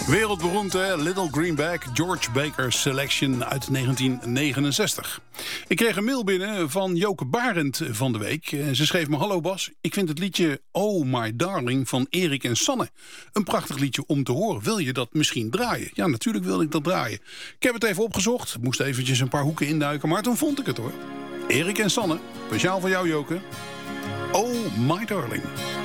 Wereldberoemde Little Greenback, George Baker Selection uit 1969. Ik kreeg een mail binnen van Joke Barend van de week. Ze schreef me: hallo Bas, ik vind het liedje Oh My Darling van Erik en Sanne een prachtig liedje om te horen. Wil je dat misschien draaien? Ja, natuurlijk wil ik dat draaien. Ik heb het even opgezocht, moest eventjes een paar hoeken induiken, maar toen vond ik het hoor. Erik en Sanne, speciaal voor jou Joke. Oh My Darling.